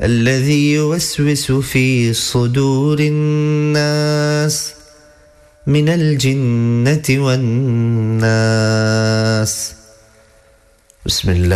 الذي يوسوس في صدور الناس من الجنة والناس. بسم الله.